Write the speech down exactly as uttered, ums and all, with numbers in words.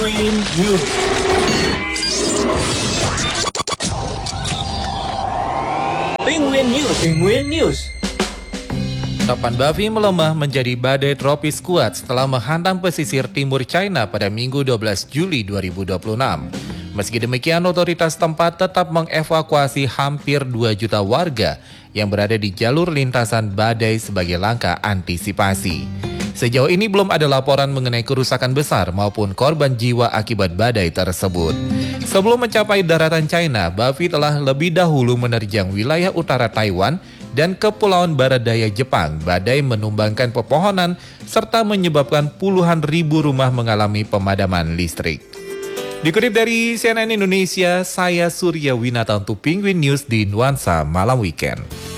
Penguin News. Penguin News. Penguin News. Topan Bavi melemah menjadi badai tropis kuat setelah menghantam pesisir timur China pada Minggu dua belas Juli dua ribu dua puluh enam. Meski demikian, otoritas tempat tetap mengevakuasi hampir dua juta warga yang berada di jalur lintasan badai sebagai langkah antisipasi. Sejauh ini belum ada laporan mengenai kerusakan besar maupun korban jiwa akibat badai tersebut. Sebelum mencapai daratan China, Bavi telah lebih dahulu menerjang wilayah utara Taiwan dan Kepulauan Barat Daya Jepang. Badai menumbangkan pepohonan serta menyebabkan puluhan ribu rumah mengalami pemadaman listrik. Dikutip dari C N N Indonesia, saya Surya Winata untuk Penguin News di Nuansa Malam Weekend.